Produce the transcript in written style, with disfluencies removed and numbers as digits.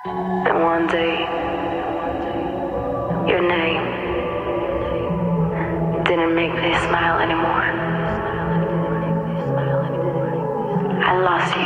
And one day, your name didn't make me smile anymore. I lost you.